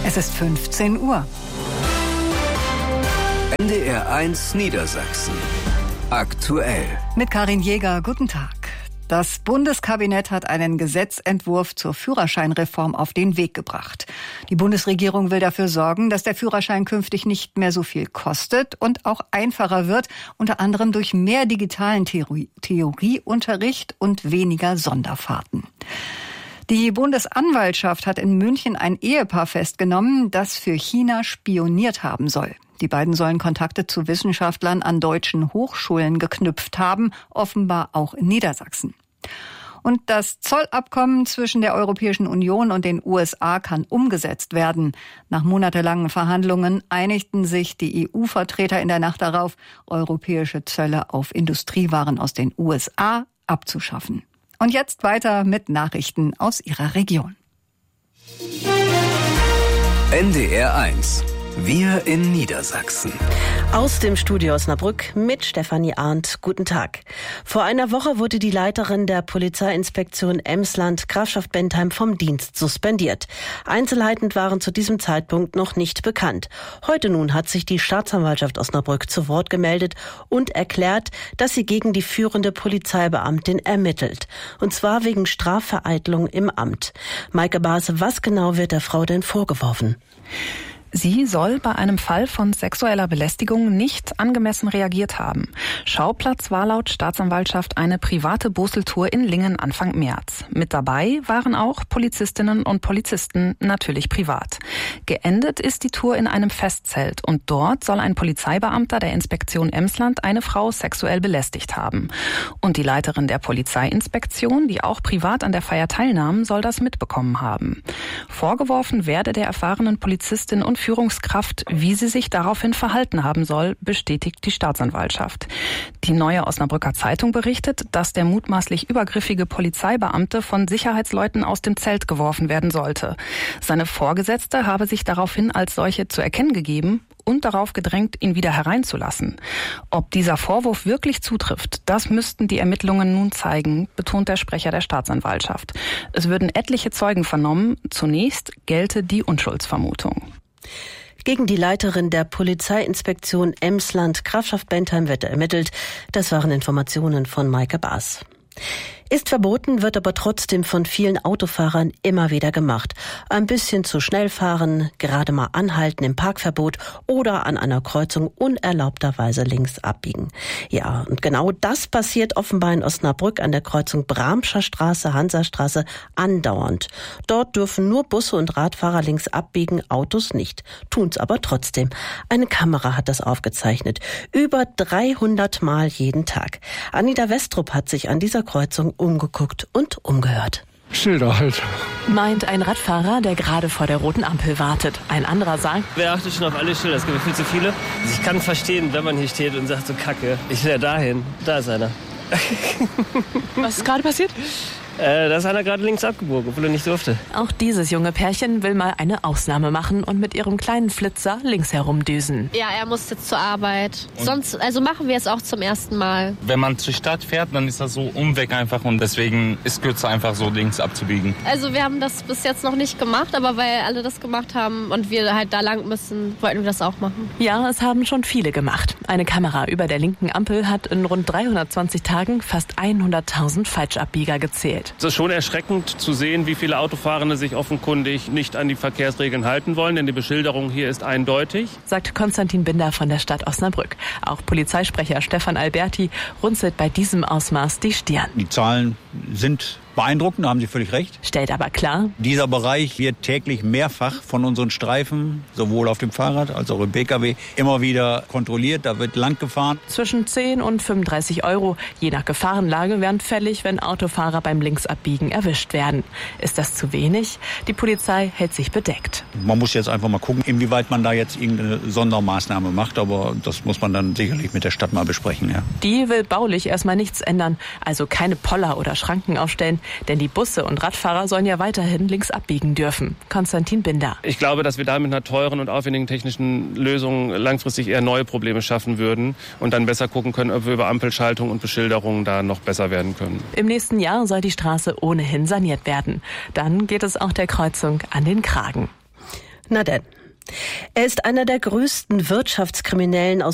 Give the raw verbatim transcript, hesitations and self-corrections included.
Es ist fünfzehn Uhr. N D R eins Niedersachsen. Aktuell. Mit Karin Jäger, guten Tag. Das Bundeskabinett hat einen Gesetzentwurf zur Führerscheinreform auf den Weg gebracht. Die Bundesregierung will dafür sorgen, dass der Führerschein künftig nicht mehr so viel kostet und auch einfacher wird, unter anderem durch mehr digitalen Theorie- Theorieunterricht und weniger Sonderfahrten. Die Bundesanwaltschaft hat in München ein Ehepaar festgenommen, das für China spioniert haben soll. Die beiden sollen Kontakte zu Wissenschaftlern an deutschen Hochschulen geknüpft haben, offenbar auch in Niedersachsen. Und das Zollabkommen zwischen der Europäischen Union und den U S A kann umgesetzt werden. Nach monatelangen Verhandlungen einigten sich die E U-Vertreter in der Nacht darauf, europäische Zölle auf Industriewaren aus den U S A abzuschaffen. Und jetzt weiter mit Nachrichten aus Ihrer Region. N D R eins. Wir in Niedersachsen. Aus dem Studio Osnabrück mit Stefanie Arndt. Guten Tag. Vor einer Woche wurde die Leiterin der Polizeiinspektion Emsland, Grafschaft Bentheim, vom Dienst suspendiert. Einzelheiten waren zu diesem Zeitpunkt noch nicht bekannt. Heute nun hat sich die Staatsanwaltschaft Osnabrück zu Wort gemeldet und erklärt, dass sie gegen die führende Polizeibeamtin ermittelt. Und zwar wegen Strafvereitlung im Amt. Maike Base, was genau wird der Frau denn vorgeworfen? Sie soll bei einem Fall von sexueller Belästigung nicht angemessen reagiert haben. Schauplatz war laut Staatsanwaltschaft eine private Boseltour in Lingen Anfang März. Mit dabei waren auch Polizistinnen und Polizisten, natürlich privat. Geendet ist die Tour in einem Festzelt und dort soll ein Polizeibeamter der Inspektion Emsland eine Frau sexuell belästigt haben. Und die Leiterin der Polizeiinspektion, die auch privat an der Feier teilnahm, soll das mitbekommen haben. Vorgeworfen werde der erfahrenen Polizistin und Führungskraft, wie sie sich daraufhin verhalten haben soll, bestätigt die Staatsanwaltschaft. Die Neue Osnabrücker Zeitung berichtet, dass der mutmaßlich übergriffige Polizeibeamte von Sicherheitsleuten aus dem Zelt geworfen werden sollte. Seine Vorgesetzte habe sich daraufhin als solche zu erkennen gegeben und darauf gedrängt, ihn wieder hereinzulassen. Ob dieser Vorwurf wirklich zutrifft, das müssten die Ermittlungen nun zeigen, betont der Sprecher der Staatsanwaltschaft. Es würden etliche Zeugen vernommen. Zunächst gelte die Unschuldsvermutung. Gegen die Leiterin der Polizeiinspektion Emsland, Grafschaft Bentheim, wird ermittelt. Das waren Informationen von Maike Baas. Ist verboten, wird aber trotzdem von vielen Autofahrern immer wieder gemacht. Ein bisschen zu schnell fahren, gerade mal anhalten im Parkverbot oder an einer Kreuzung unerlaubterweise links abbiegen. Ja, und genau das passiert offenbar in Osnabrück an der Kreuzung Bramscher Straße, Hansastraße andauernd. Dort dürfen nur Busse und Radfahrer links abbiegen, Autos nicht. Tun's aber trotzdem. Eine Kamera hat das aufgezeichnet. Über dreihundert Mal jeden Tag. Anita Westrup hat sich an dieser Kreuzung umgeguckt und umgehört. Schilder halt. Meint ein Radfahrer, der gerade vor der roten Ampel wartet. Ein anderer sagt, wer achtet schon auf alle Schilder? Es gibt viel zu viele. Ich kann verstehen, wenn man hier steht und sagt so, Kacke, ich will ja dahin. Da ist einer. Was ist gerade passiert? Äh, da ist einer gerade links abgebogen, obwohl er nicht durfte. Auch dieses junge Pärchen will mal eine Ausnahme machen und mit ihrem kleinen Flitzer links herumdüsen. Ja, er muss jetzt zur Arbeit. Und sonst, also machen wir es auch zum ersten Mal. Wenn man zur Stadt fährt, dann ist das so umweg einfach und deswegen ist kürzer einfach so links abzubiegen. Also wir haben das bis jetzt noch nicht gemacht, aber weil alle das gemacht haben und wir halt da lang müssen, wollten wir das auch machen. Ja, es haben schon viele gemacht. Eine Kamera über der linken Ampel hat in rund dreihundertzwanzig Tagen fast hunderttausend Falschabbieger gezählt. Es ist schon erschreckend zu sehen, wie viele Autofahrende sich offenkundig nicht an die Verkehrsregeln halten wollen, denn die Beschilderung hier ist eindeutig. Sagt Konstantin Binder von der Stadt Osnabrück. Auch Polizeisprecher Stefan Alberti runzelt bei diesem Ausmaß die Stirn. Die Zahlen sind beeindruckend, da haben Sie völlig recht. Stellt aber klar, dieser Bereich wird täglich mehrfach von unseren Streifen, sowohl auf dem Fahrrad als auch im Pkw, immer wieder kontrolliert. Da wird lang gefahren. Zwischen zehn und fünfunddreißig Euro, je nach Gefahrenlage, werden fällig, wenn Autofahrer beim Linksabbiegen erwischt werden. Ist das zu wenig? Die Polizei hält sich bedeckt. Man muss jetzt einfach mal gucken, inwieweit man da jetzt irgendeine Sondermaßnahme macht. Aber das muss man dann sicherlich mit der Stadt mal besprechen. Ja. Die will baulich erstmal nichts ändern. Also keine Poller oder Schranken aufstellen. Denn die Busse und Radfahrer sollen ja weiterhin links abbiegen dürfen. Konstantin Binder. Ich glaube, dass wir da mit einer teuren und aufwendigen technischen Lösung langfristig eher neue Probleme schaffen würden und dann besser gucken können, ob wir über Ampelschaltung und Beschilderung da noch besser werden können. Im nächsten Jahr soll die Straße ohnehin saniert werden. Dann geht es auch der Kreuzung an den Kragen. Na denn. Er ist einer der größten Wirtschaftskriminellen aus